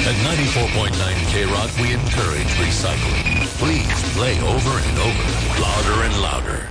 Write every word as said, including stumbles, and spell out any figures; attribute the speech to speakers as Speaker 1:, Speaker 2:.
Speaker 1: At ninety-four point nine K-Rock, we encourage recycling. Please play over and over, louder and louder.